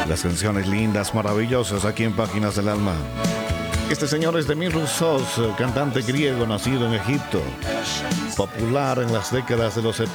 Las canciones lindas, maravillosas aquí en Páginas del Alma. Este señor es Demir Roussos, cantante griego nacido en Egipto, popular en las décadas de los 70.